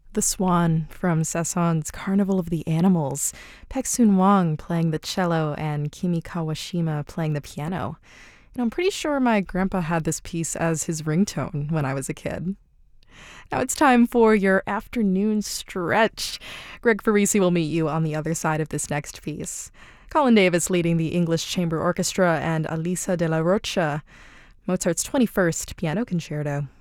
The Swan from Saint-Saëns' Carnival of the Animals, Paek Soon-wang playing the cello and Kimi Kawashima playing the piano. I'm pretty sure my grandpa had this piece as his ringtone when I was a kid. Now it's time for your afternoon stretch. Greg Farisi will meet you on the other side of this next piece. Colin Davis leading the English Chamber Orchestra and Alisa de la Rocha, Mozart's 21st Piano Concerto.